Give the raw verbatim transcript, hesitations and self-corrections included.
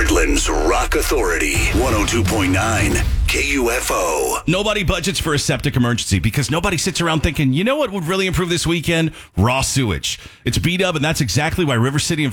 Heartland's Rock Authority, one oh two point nine K U F O. Nobody budgets for a septic emergency because nobody sits around thinking, you know what would really improve this weekend? Raw sewage. It's B-Dub, and that's exactly why River City and